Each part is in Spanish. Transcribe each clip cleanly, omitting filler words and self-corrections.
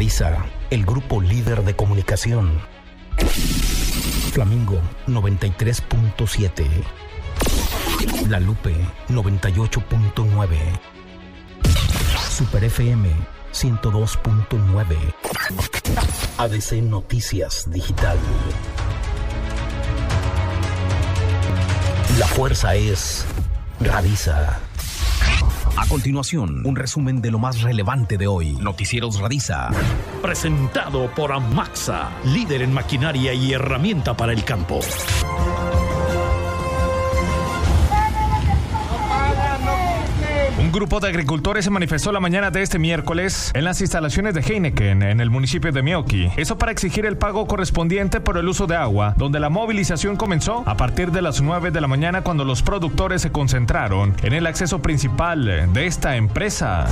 Radiza, el grupo líder de comunicación. Flamingo 93.7. La Lupe 98.9. Super FM 102.9. ADC Noticias Digital. La fuerza es Radiza. A continuación, un resumen de lo más relevante de hoy. Noticieros Radiza. Presentado por Amaxa, líder en maquinaria y herramienta para el campo. Un grupo de agricultores se manifestó la mañana de este miércoles en las instalaciones de Heineken en el municipio de Meoqui. Eso para exigir el pago correspondiente por el uso de agua, donde la movilización comenzó a partir de las 9 de la mañana cuando los productores se concentraron en el acceso principal de esta empresa.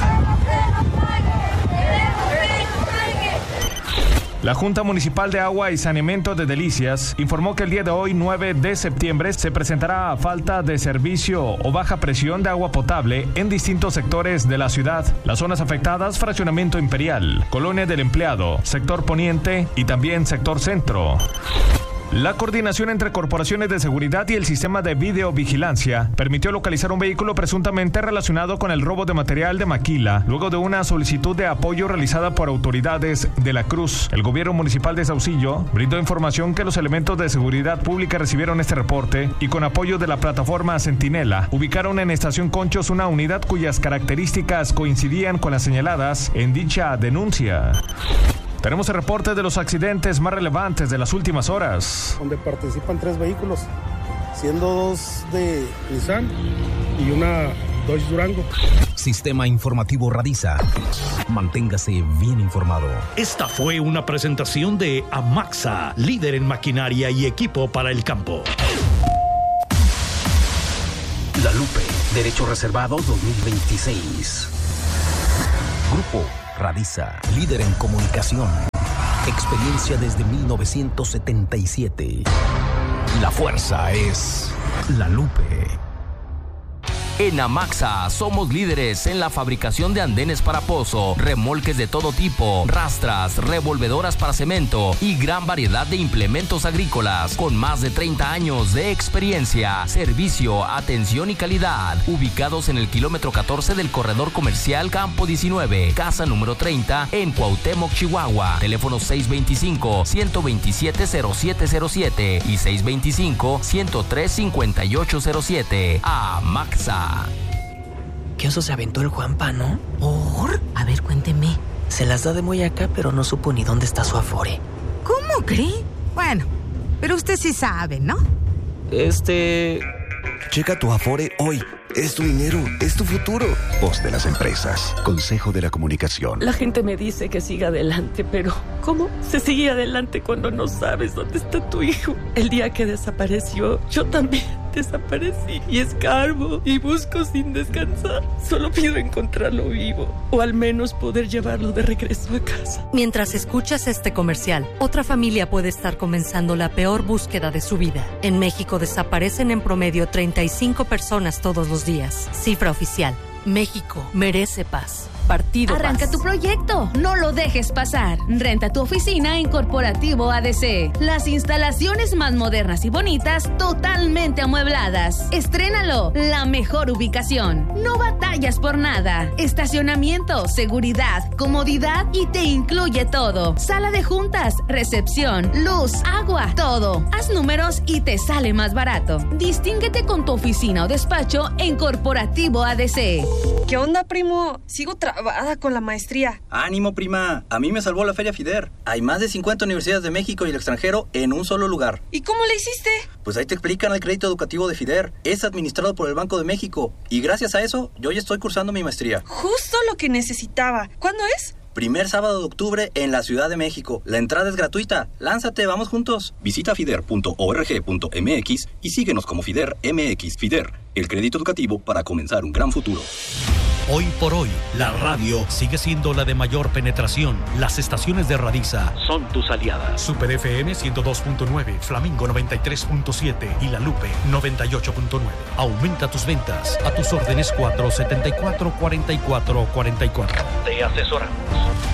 La Junta Municipal de Agua y Saneamiento de Delicias informó que el día de hoy, 9 de septiembre, se presentará falta de servicio o baja presión de agua potable en distintos sectores de la ciudad. Las zonas afectadas: Fraccionamiento Imperial, Colonia del Empleado, Sector Poniente y también Sector Centro. La coordinación entre corporaciones de seguridad y el sistema de videovigilancia permitió localizar un vehículo presuntamente relacionado con el robo de material de maquila, luego de una solicitud de apoyo realizada por autoridades de la Cruz. El gobierno municipal de Saucillo brindó información que los elementos de seguridad pública recibieron este reporte y con apoyo de la plataforma Centinela, ubicaron en Estación Conchos una unidad cuyas características coincidían con las señaladas en dicha denuncia. Tenemos el reporte de los accidentes más relevantes de las últimas horas. Donde participan 3 vehículos, siendo 2 de Nissan y una Dodge Durango. Sistema Informativo Radiza. Manténgase bien informado. Esta fue una presentación de Amaxa, líder en maquinaria y equipo para el campo. La Lupe, Derechos Reservados 2026. Grupo Radiza, líder en comunicación. Experiencia desde 1977. La fuerza es La Lupe. En Amaxa somos líderes en la fabricación de andenes para pozo, remolques de todo tipo, rastras, revolvedoras para cemento y gran variedad de implementos agrícolas con más de 30 años de experiencia, servicio, atención y calidad. Ubicados en el kilómetro 14 del corredor comercial Campo 19, casa número 30 en Cuauhtémoc, Chihuahua. Teléfono 625-127-0707 y 625-103-5807. Amaxa. ¿Qué oso se aventó el Juanpa, no? ¿Por? A ver, cuénteme. Se las da de muy acá, pero no supo ni dónde está su afore. ¿Cómo cree? Bueno, pero usted sí sabe, ¿no? Checa tu afore hoy. Es tu dinero, es tu futuro. Voz de las empresas. Consejo de la Comunicación. La gente me dice que siga adelante, pero ¿cómo se sigue adelante cuando no sabes dónde está tu hijo? El día que desapareció, yo también desaparecí y escarbo y busco sin descansar. Solo pido encontrarlo vivo o al menos poder llevarlo de regreso a casa. Mientras escuchas este comercial, otra familia puede estar comenzando la peor búsqueda de su vida. En México desaparecen en promedio 35 personas todos los días. Cifra oficial. México merece paz. Partido Arranca Paz. tu proyecto, no lo dejes pasar. Renta tu oficina en Corporativo ADC. Las instalaciones más modernas y bonitas, totalmente amuebladas. Estrénalo, la mejor ubicación. No batallas por nada. Estacionamiento, seguridad, comodidad y te incluye todo. Sala de juntas, recepción, luz, agua, todo. Haz números y te sale más barato. Distínguete con tu oficina o despacho en Corporativo ADC. ¿Qué onda, primo? Sigo trabada con la maestría. ¡Ánimo, prima! A mí me salvó la Feria FIDER. Hay más de 50 universidades de México y el extranjero en un solo lugar. ¿Y cómo le hiciste? Pues ahí te explican el crédito educativo de FIDER. Es administrado por el Banco de México. Y gracias a eso, yo ya estoy cursando mi maestría. Justo lo que necesitaba. ¿Cuándo es? Primer sábado de octubre en la Ciudad de México. La entrada es gratuita. Lánzate, vamos juntos. Visita fider.org.mx y síguenos como FIDER MX. FIDER, el crédito educativo para comenzar un gran futuro. Hoy por hoy, la radio sigue siendo la de mayor penetración. Las estaciones de Radiza son tus aliadas. Super FM 102.9, Flamingo 93.7 y La Lupe 98.9. Aumenta tus ventas. A tus órdenes 474-4444. Te asesoramos.